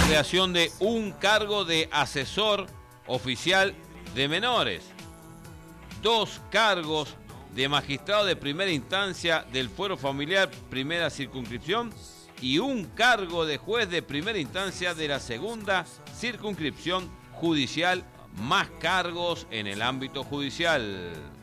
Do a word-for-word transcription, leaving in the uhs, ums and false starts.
creación de un cargo de asesor oficial de menores, dos cargos de magistrado de primera instancia del fuero familiar primera circunscripción y un cargo de juez de primera instancia de la segunda circunscripción judicial, más cargos en el ámbito judicial.